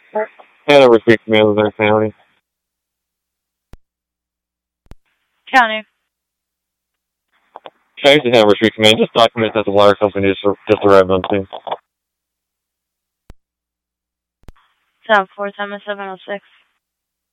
Hanover Street Command, Missouri County. County. Change to Hanover Street Command. Just document that the wire company just arrived on scene. 747 706.